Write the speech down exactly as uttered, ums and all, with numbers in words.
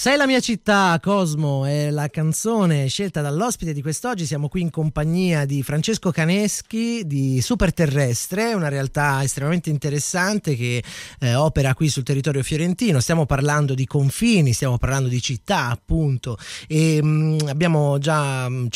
Sei la mia città, Cosmo, è la canzone scelta dall'ospite di quest'oggi. Siamo qui in compagnia di Francesco Caneschi di Superterrestre, una realtà estremamente interessante che eh, opera qui sul territorio fiorentino. Stiamo parlando di confini, stiamo parlando di città, appunto, e mh, abbiamo già mh,